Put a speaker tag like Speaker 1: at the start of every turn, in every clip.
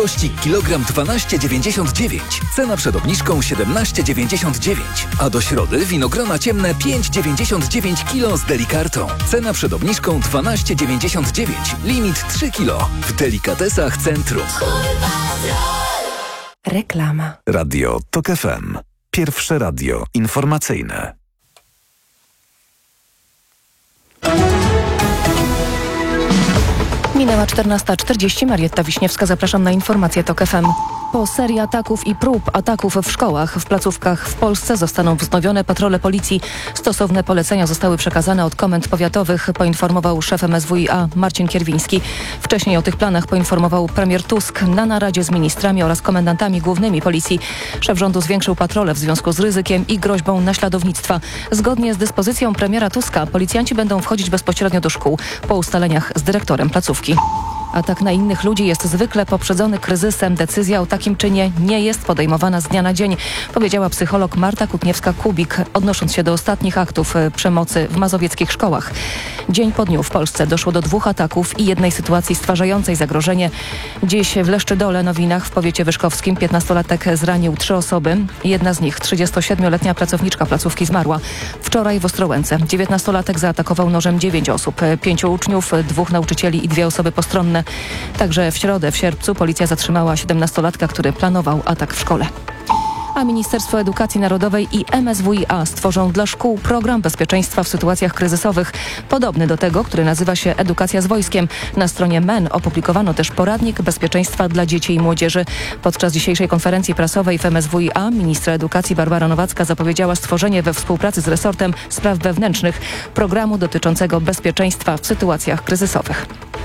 Speaker 1: Kilogram 12,99. Cena przed obniżką 17,99. A do środy winogrona ciemne 5,99 kg z Delikartą. Cena przed obniżką 12,99. Limit 3 kg. W Delikatesach Centrum.
Speaker 2: Reklama.
Speaker 3: Radio TOK FM. Pierwsze radio informacyjne.
Speaker 2: Minęła 14:40. Marietta Wiśniewska, zapraszam na informacje TOK FM. Po serii ataków i prób ataków w szkołach, w placówkach w Polsce zostaną wznowione patrole policji. Stosowne polecenia zostały przekazane od komend powiatowych, poinformował szef MSWiA Marcin Kierwiński. Wcześniej o tych planach poinformował premier Tusk na naradzie z ministrami oraz komendantami głównymi policji. Szef rządu zwiększył patrole w związku z ryzykiem i groźbą naśladownictwa. Zgodnie z dyspozycją premiera Tuska policjanci będą wchodzić bezpośrednio do szkół po ustaleniach z dyrektorem placówki. Atak na innych ludzi jest zwykle poprzedzony kryzysem. Decyzja o takim czynie nie jest podejmowana z dnia na dzień, powiedziała psycholog Marta Kutniewska-Kubik, odnosząc się do ostatnich aktów przemocy w mazowieckich szkołach. Dzień po dniu w Polsce doszło do 2 ataków i jednej sytuacji stwarzającej zagrożenie. Dziś w Leszczydole, Nowinach, w powiecie wyszkowskim 15-latek zranił 3 osoby. Jedna z nich, 37-letnia pracowniczka placówki, zmarła. Wczoraj w Ostrołęce 19-latek zaatakował nożem 9 osób, 5 uczniów, 2 nauczycieli i 2 osoby postronne. Także w środę, w sierpcu, policja zatrzymała 17-latka, który planował atak w szkole. A Ministerstwo Edukacji Narodowej i MSWiA stworzą dla szkół program bezpieczeństwa w sytuacjach kryzysowych, podobny do tego, który nazywa się Edukacja z wojskiem. Na stronie MEN opublikowano też poradnik bezpieczeństwa dla dzieci i młodzieży. Podczas dzisiejszej konferencji prasowej w MSWiA ministra edukacji Barbara Nowacka zapowiedziała stworzenie we współpracy z resortem spraw wewnętrznych programu dotyczącego bezpieczeństwa w sytuacjach kryzysowych.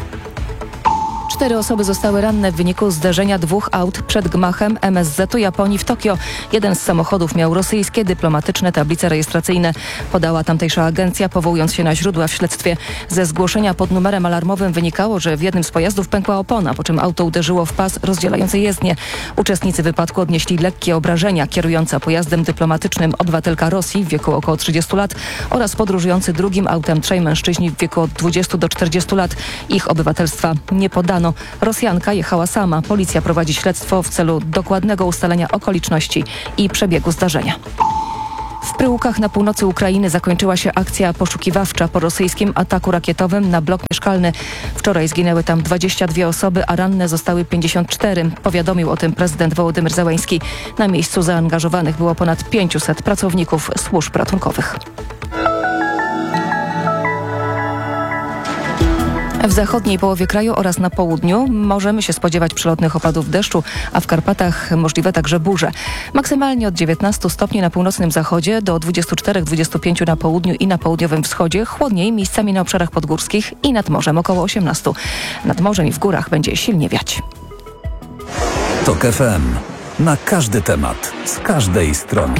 Speaker 2: 4 osoby zostały ranne w wyniku zderzenia 2 aut przed gmachem MSZ-u Japonii w Tokio. Jeden z samochodów miał rosyjskie dyplomatyczne tablice rejestracyjne, podała tamtejsza agencja, powołując się na źródła w śledztwie. Ze zgłoszenia pod numerem alarmowym wynikało, że w jednym z pojazdów pękła opona, po czym auto uderzyło w pas rozdzielający jezdnię. Uczestnicy wypadku odnieśli lekkie obrażenia. Kierująca pojazdem dyplomatycznym obywatelka Rosji w wieku około 30 lat oraz podróżujący drugim autem 3 mężczyźni w wieku od 20 do 40 lat. Ich obywatelstwa nie podano. Rosjanka jechała sama. Policja prowadzi śledztwo w celu dokładnego ustalenia okoliczności i przebiegu zdarzenia. W Pryłkach na północy Ukrainy zakończyła się akcja poszukiwawcza po rosyjskim ataku rakietowym na blok mieszkalny. Wczoraj zginęły tam 22 osoby, a ranne zostały 54. Powiadomił o tym prezydent Wołodymyr Zełenski. Na miejscu zaangażowanych było ponad 500 pracowników służb ratunkowych. W zachodniej połowie kraju oraz na południu możemy się spodziewać przelotnych opadów deszczu, a w Karpatach możliwe także burze. Maksymalnie od 19 stopni na północnym zachodzie do 24-25 na południu i na południowym wschodzie. Chłodniej miejscami na obszarach podgórskich i nad morzem około 18. Nad morzem i w górach będzie silnie wiać.
Speaker 3: TOK FM. Na każdy temat, z każdej strony.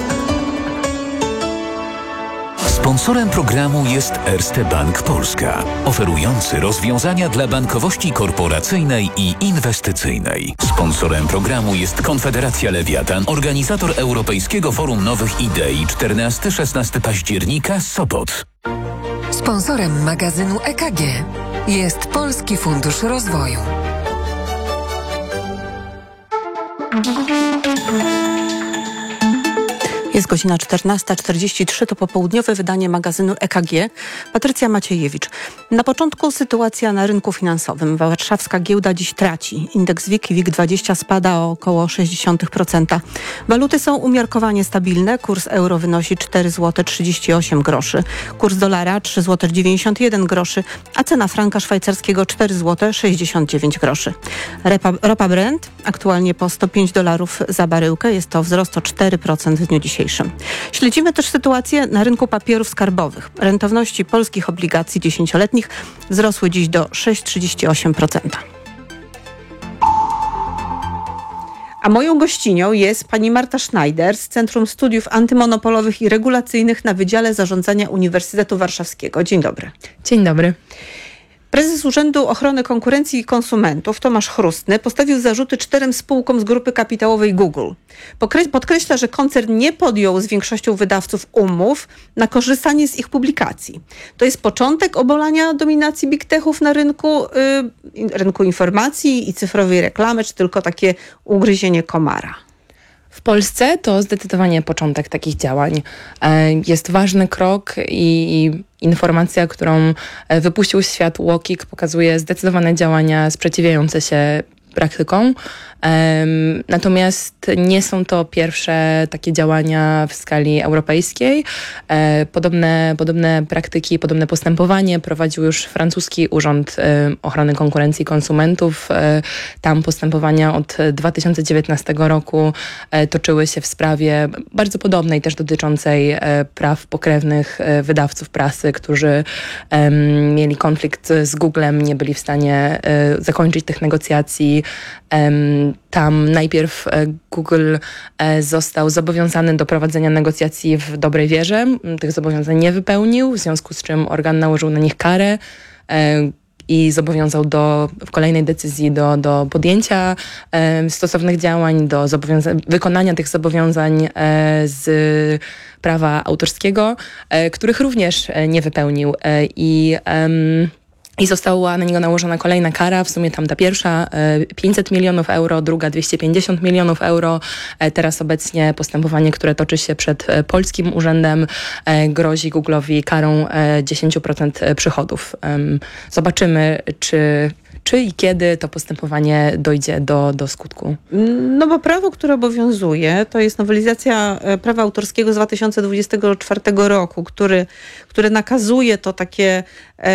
Speaker 4: Sponsorem programu jest Erste Bank Polska, oferujący rozwiązania dla bankowości korporacyjnej i inwestycyjnej. Sponsorem programu jest Konfederacja Lewiatan, organizator Europejskiego Forum Nowych Idei 14-16 października, Sopot.
Speaker 5: Sponsorem magazynu EKG jest Polski Fundusz Rozwoju.
Speaker 6: Jest godzina 14:43, to popołudniowe wydanie magazynu EKG. Patrycja Maciejewicz. Na początku sytuacja na rynku finansowym. Warszawska giełda dziś traci. Indeks WIG i WIG20 spada o około 0,6%. Waluty są umiarkowanie stabilne. Kurs euro wynosi 4,38 zł. Kurs dolara 3,91 zł, a cena franka szwajcarskiego 4,69 zł. Ropa Brent aktualnie po $105 za baryłkę. Jest to wzrost o 4% w dniu dzisiejszym. Śledzimy też sytuację na rynku papierów skarbowych. Rentowności polskich obligacji 10-letnich wzrosły dziś do 6,38%. A moją gościnią jest pani Marta Schneider z Centrum Studiów Antymonopolowych i Regulacyjnych na Wydziale Zarządzania Uniwersytetu Warszawskiego. Dzień dobry.
Speaker 7: Dzień dobry.
Speaker 6: Prezes Urzędu Ochrony Konkurencji i Konsumentów Tomasz Chrustny postawił zarzuty 4 spółkom z grupy kapitałowej Google. Podkreśla, że koncern nie podjął z większością wydawców umów na korzystanie z ich publikacji. To jest początek obalania dominacji big techów na rynku informacji i cyfrowej reklamy, czy tylko takie ugryzienie komara?
Speaker 7: W Polsce to zdecydowanie początek takich działań. Jest ważny krok i informacja, którą wypuścił w świat UOKiK, pokazuje zdecydowane działania sprzeciwiające się praktykom. Natomiast nie są to pierwsze takie działania w skali europejskiej. Podobne praktyki, podobne postępowanie prowadził już francuski Urząd Ochrony Konkurencji i Konsumentów. Tam postępowania od 2019 roku toczyły się w sprawie bardzo podobnej, też dotyczącej praw pokrewnych wydawców prasy, którzy mieli konflikt z Googlem, nie byli w stanie zakończyć tych negocjacji. Tam najpierw Google został zobowiązany do prowadzenia negocjacji w dobrej wierze. Tych zobowiązań nie wypełnił, w związku z czym organ nałożył na nich karę i zobowiązał w kolejnej decyzji do podjęcia stosownych działań, do wykonania tych zobowiązań z prawa autorskiego, których również nie wypełnił. I została na niego nałożona kolejna kara, w sumie tam ta pierwsza 500 milionów euro, druga 250 milionów euro. Teraz obecnie postępowanie, które toczy się przed polskim urzędem, grozi Google'owi karą 10% przychodów. Zobaczymy, czy i kiedy to postępowanie dojdzie do skutku.
Speaker 6: No bo prawo, które obowiązuje, to jest nowelizacja prawa autorskiego z 2024 roku, które nakazuje to takie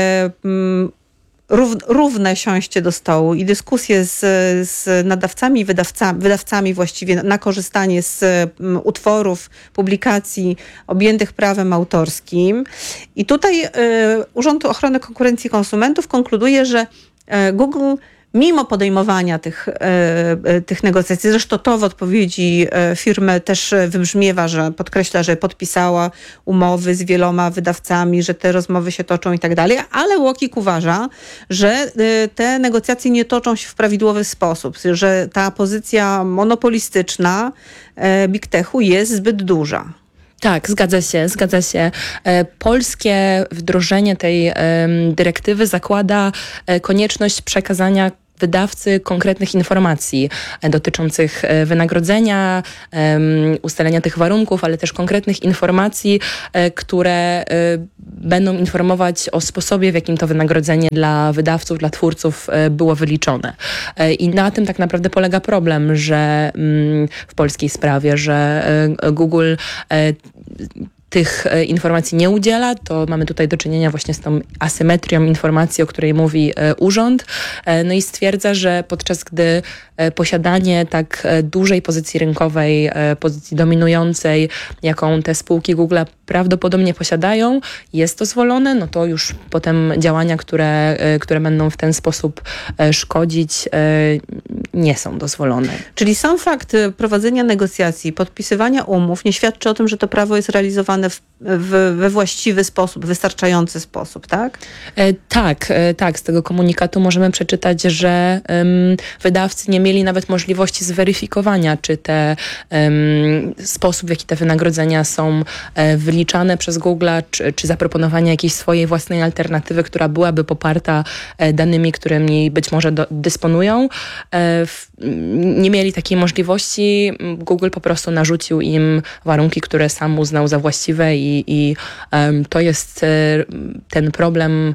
Speaker 6: równe siąście do stołu i dyskusje z nadawcami i wydawcami właściwie na korzystanie z utworów, publikacji objętych prawem autorskim. I tutaj Urząd Ochrony Konkurencji i Konsumentów konkluduje, że Google mimo podejmowania tych negocjacji, zresztą to w odpowiedzi firmy też wybrzmiewa, że podkreśla, że podpisała umowy z wieloma wydawcami, że te rozmowy się toczą i tak dalej, ale UOKiK uważa, że te negocjacje nie toczą się w prawidłowy sposób, że ta pozycja monopolistyczna big techu jest zbyt duża.
Speaker 7: Tak, zgadza się. Polskie wdrożenie tej dyrektywy zakłada konieczność przekazania wydawcy konkretnych informacji dotyczących wynagrodzenia, ustalenia tych warunków, ale też konkretnych informacji, które będą informować o sposobie, w jakim to wynagrodzenie dla wydawców, dla twórców było wyliczone. I na tym tak naprawdę polega problem, że w polskiej sprawie, że Google tych informacji nie udziela, to mamy tutaj do czynienia właśnie z tą asymetrią informacji, o której mówi urząd. No i stwierdza, że podczas gdy posiadanie tak dużej pozycji rynkowej, pozycji dominującej, jaką te spółki Google'a prawdopodobnie posiadają, jest dozwolone, no to już potem działania, które będą w ten sposób szkodzić, nie są dozwolone.
Speaker 6: Czyli sam fakt prowadzenia negocjacji, podpisywania umów nie świadczy o tym, że to prawo jest realizowane we właściwy sposób, wystarczający sposób, tak?
Speaker 7: Tak. Z tego komunikatu możemy przeczytać, że wydawcy nie mieli nawet możliwości zweryfikowania, czy sposób, w jaki te wynagrodzenia są wyliczane przez Google'a, czy zaproponowania jakiejś swojej własnej alternatywy, która byłaby poparta danymi, którymi być może dysponują. Nie mieli takiej możliwości. Google po prostu narzucił im warunki, które sam uznał za właściwe i to jest ten problem,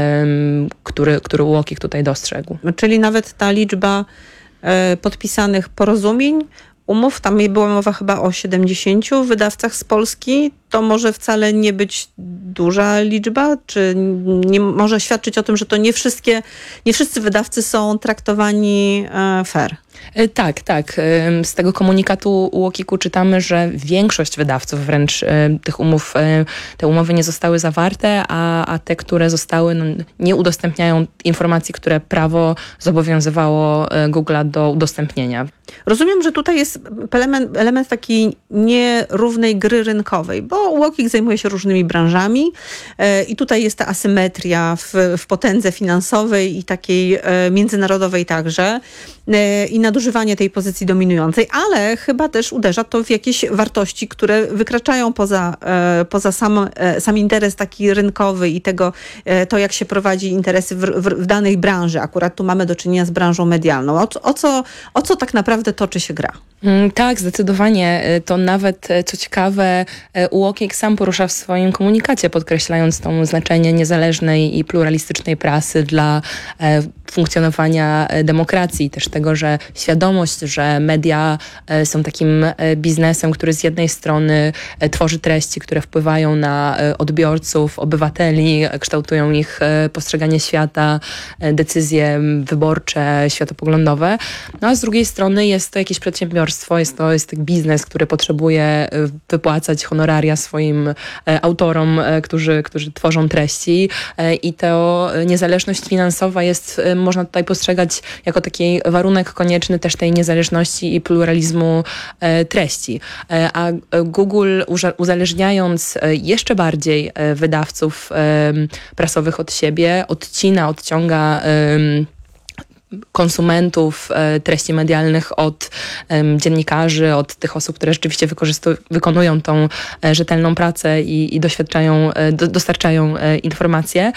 Speaker 7: który UOKiK tutaj dostrzegł.
Speaker 6: Czyli nawet ta liczba podpisanych porozumień, umów, tam była mowa chyba o 70 wydawcach z Polski, to może wcale nie być duża liczba, czy nie może świadczyć o tym, że to nie wszyscy wydawcy są traktowani fair?
Speaker 7: Tak. Z tego komunikatu UOKiK-u czytamy, że większość wydawców wręcz te umowy nie zostały zawarte, a te, które zostały, nie udostępniają informacji, które prawo zobowiązywało Google'a do udostępnienia.
Speaker 6: Rozumiem, że tutaj jest element takiej nierównej gry rynkowej, bo bo UOKiK zajmuje się różnymi branżami i tutaj jest ta asymetria w potędze finansowej i takiej międzynarodowej także i nadużywanie tej pozycji dominującej, ale chyba też uderza to w jakieś wartości, które wykraczają poza sam interes taki rynkowy i to jak się prowadzi interesy w danej branży. Akurat tu mamy do czynienia z branżą medialną. O co tak naprawdę toczy się gra?
Speaker 7: Tak, zdecydowanie. To nawet, co ciekawe, UOKiK sam porusza w swoim komunikacie, podkreślając to znaczenie niezależnej i pluralistycznej prasy dla funkcjonowania demokracji. Też tego, że świadomość, że media są takim biznesem, który z jednej strony tworzy treści, które wpływają na odbiorców, obywateli, kształtują ich postrzeganie świata, decyzje wyborcze, światopoglądowe, no a z drugiej strony jest to jakieś przedsiębiorstwo, jest to biznes, który potrzebuje wypłacać honoraria swoim autorom, którzy tworzą treści i to niezależność finansowa jest, można tutaj postrzegać jako taki warunek konieczny też tej niezależności i pluralizmu treści. A Google, uzależniając jeszcze bardziej wydawców prasowych od siebie, odciąga konsumentów treści medialnych od dziennikarzy, od tych osób, które rzeczywiście wykonują tą rzetelną pracę i dostarczają informacje,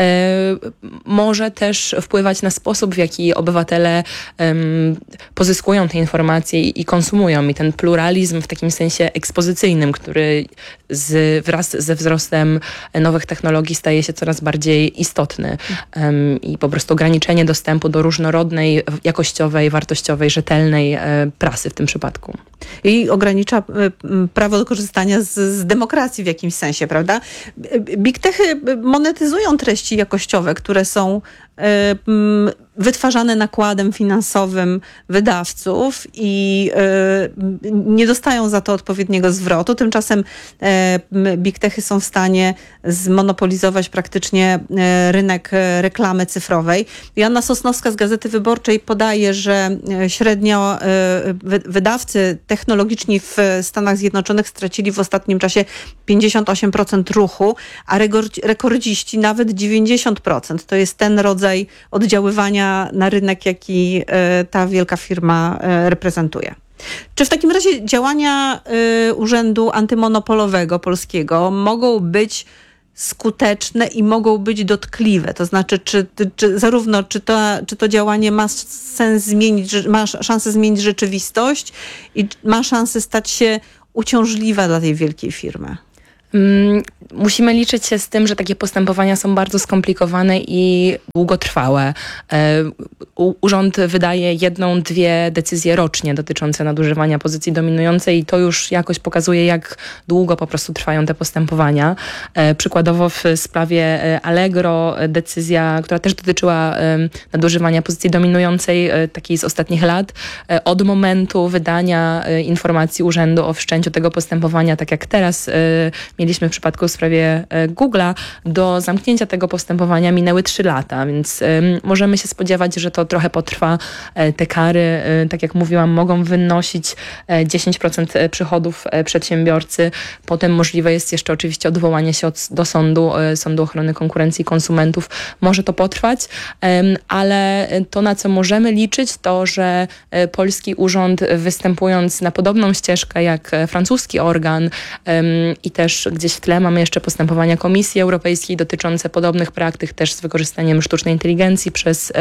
Speaker 7: może też wpływać na sposób, w jaki obywatele pozyskują te informacje i konsumują. I ten pluralizm w takim sensie ekspozycyjnym, który wraz ze wzrostem nowych technologii staje się coraz bardziej istotny. I po prostu ograniczenie dostępu do różnorodnej, jakościowej, wartościowej, rzetelnej prasy w tym przypadku.
Speaker 6: I ogranicza prawo do korzystania z demokracji w jakimś sensie, prawda? Big Techy monetyzują treści jakościowe, które są wytwarzane nakładem finansowym wydawców i nie dostają za to odpowiedniego zwrotu. Tymczasem Big Techy są w stanie zmonopolizować praktycznie rynek reklamy cyfrowej. Joanna Sosnowska z Gazety Wyborczej podaje, że średnio wydawcy technologiczni w Stanach Zjednoczonych stracili w ostatnim czasie 58% ruchu, a rekordziści nawet 90%. To jest ten rodzaj oddziaływania na rynek, jaki ta wielka firma reprezentuje. Czy w takim razie działania Urzędu Antymonopolowego Polskiego mogą być skuteczne i mogą być dotkliwe? To znaczy, czy to działanie ma szansę zmienić rzeczywistość i ma szansę stać się uciążliwe dla tej wielkiej firmy?
Speaker 7: Musimy liczyć się z tym, że takie postępowania są bardzo skomplikowane i długotrwałe. Urząd wydaje 1-2 decyzje rocznie dotyczące nadużywania pozycji dominującej i to już jakoś pokazuje, jak długo po prostu trwają te postępowania. Przykładowo w sprawie Allegro decyzja, która też dotyczyła nadużywania pozycji dominującej, takiej z ostatnich lat, od momentu wydania informacji urzędu o wszczęciu tego postępowania, tak jak teraz mieliśmy w przypadku w sprawie Google'a, do zamknięcia tego postępowania minęły 3 lata, więc możemy się spodziewać, że to trochę potrwa. Te kary, tak jak mówiłam, mogą wynosić 10% przychodów przedsiębiorcy. Potem możliwe jest jeszcze oczywiście odwołanie się do Sądu Ochrony Konkurencji i Konsumentów. Może to potrwać, ale to, na co możemy liczyć, to, że polski urząd, występując na podobną ścieżkę jak francuski organ i też gdzieś w tle mamy jeszcze postępowania Komisji Europejskiej dotyczące podobnych praktyk, też z wykorzystaniem sztucznej inteligencji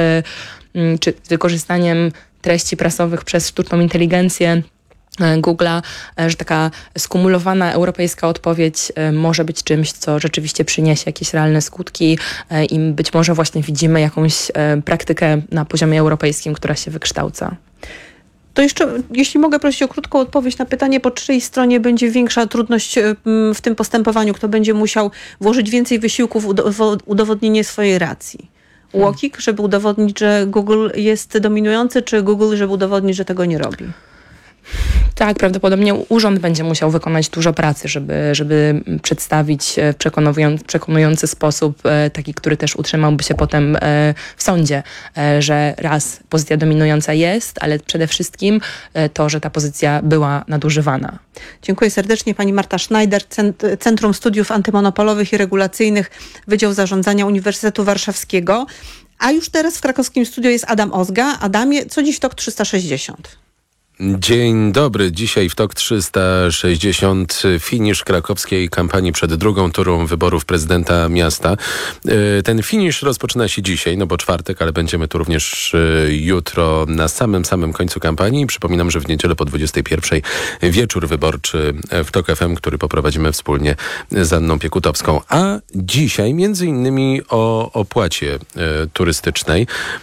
Speaker 7: czy z wykorzystaniem treści prasowych przez sztuczną inteligencję Google'a, że taka skumulowana europejska odpowiedź może być czymś, co rzeczywiście przyniesie jakieś realne skutki i być może właśnie widzimy jakąś praktykę na poziomie europejskim, która się wykształca.
Speaker 6: To jeszcze, jeśli mogę prosić o krótką odpowiedź na pytanie, po czyjej stronie będzie większa trudność w tym postępowaniu? Kto będzie musiał włożyć więcej wysiłków w udowodnienie swojej racji? UOKiK, żeby udowodnić, że Google jest dominujący, czy Google, żeby udowodnić, że tego nie robi?
Speaker 7: Tak, prawdopodobnie urząd będzie musiał wykonać dużo pracy, żeby przedstawić w przekonujący sposób, taki, który też utrzymałby się potem w sądzie, że raz pozycja dominująca jest, ale przede wszystkim to, że ta pozycja była nadużywana.
Speaker 6: Dziękuję serdecznie. Pani Marta Schneider, Centrum Studiów Antymonopolowych i Regulacyjnych, Wydział Zarządzania Uniwersytetu Warszawskiego. A już teraz w krakowskim studiu jest Adam Ozga. Adamie, co dziś TOK 360?
Speaker 8: Dzień dobry. Dzisiaj w TOK 360 finisz krakowskiej kampanii przed drugą turą wyborów prezydenta miasta. Ten finisz rozpoczyna się dzisiaj, bo czwartek, ale będziemy tu również jutro na samym końcu kampanii. Przypominam, że w niedzielę po 21:00 wieczór wyborczy w TOK FM, który poprowadzimy wspólnie z Anną Piekutowską. A dzisiaj między innymi o opłacie turystycznej.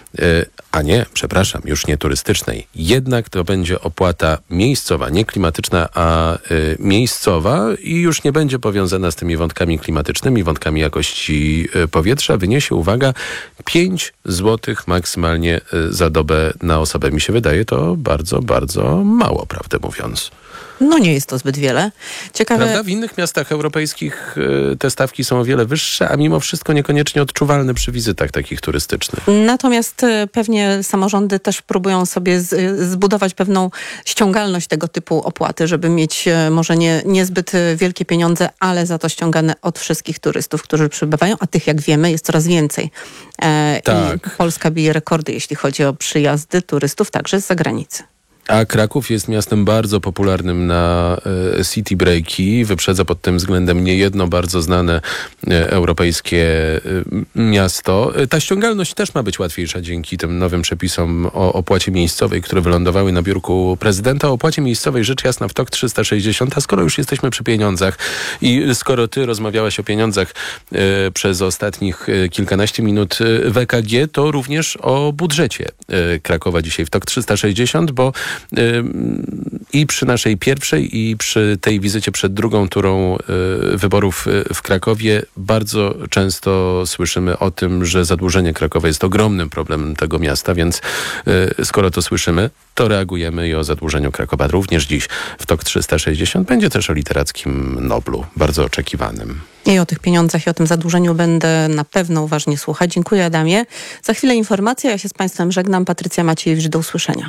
Speaker 8: Już nie turystycznej. Jednak to będzie opłata miejscowa, nie klimatyczna, a miejscowa i już nie będzie powiązana z tymi wątkami klimatycznymi, wątkami jakości powietrza. Wyniesie, uwaga, 5 zł maksymalnie za dobę na osobę. Mi się wydaje to bardzo, bardzo mało, prawdę mówiąc.
Speaker 6: No nie jest to zbyt wiele. Ciekawe...
Speaker 8: Prawda? W innych miastach europejskich te stawki są o wiele wyższe, a mimo wszystko niekoniecznie odczuwalne przy wizytach takich turystycznych.
Speaker 6: Natomiast pewnie samorządy też próbują sobie zbudować pewną ściągalność tego typu opłaty, żeby mieć może niezbyt wielkie pieniądze, ale za to ściągane od wszystkich turystów, którzy przybywają, a tych, jak wiemy, jest coraz więcej.
Speaker 8: Tak.
Speaker 6: I Polska bije rekordy, jeśli chodzi o przyjazdy turystów także z zagranicy.
Speaker 8: A Kraków jest miastem bardzo popularnym na city breaki. Wyprzedza pod tym względem niejedno bardzo znane europejskie miasto. Ta ściągalność też ma być łatwiejsza dzięki tym nowym przepisom o opłacie miejscowej, które wylądowały na biurku prezydenta. O opłacie miejscowej rzecz jasna w TOK 360. A skoro już jesteśmy przy pieniądzach i skoro ty rozmawiałaś o pieniądzach przez ostatnich kilkanaście minut w EKG, to również o budżecie Krakowa dzisiaj w TOK 360, bo i przy naszej pierwszej i przy tej wizycie przed drugą turą wyborów w Krakowie bardzo często słyszymy o tym, że zadłużenie Krakowa jest ogromnym problemem tego miasta, więc skoro to słyszymy, to reagujemy i o zadłużeniu Krakowa również dziś w TOK 360. Będzie też o literackim Noblu, bardzo oczekiwanym.
Speaker 6: I o tych pieniądzach i o tym zadłużeniu będę na pewno uważnie słuchać. Dziękuję, Adamie. Za chwilę informacja. Ja się z Państwem żegnam. Patrycja Maciejewicz, do usłyszenia.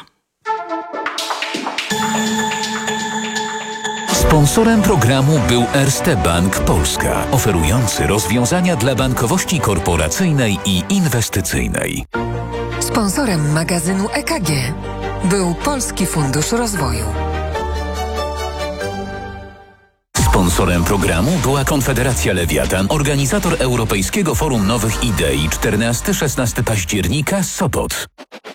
Speaker 4: Sponsorem programu był Erste Bank Polska, oferujący rozwiązania dla bankowości korporacyjnej i inwestycyjnej.
Speaker 5: Sponsorem magazynu EKG był Polski Fundusz Rozwoju.
Speaker 4: Sponsorem programu była Konfederacja Lewiatan, organizator Europejskiego Forum Nowych Idei 14-16 października, Sopot.